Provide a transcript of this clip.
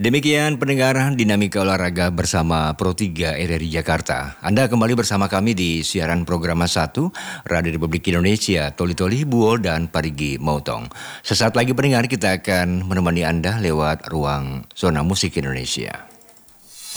Demikian pendengar dinamika olahraga bersama Pro 3 RRI Jakarta. Anda kembali bersama kami di siaran program 1 Radio Republik Indonesia, Toli Toli, Buol, dan Parigi Mautong. Sesaat lagi pendengar kita akan menemani Anda lewat ruang zona musik Indonesia.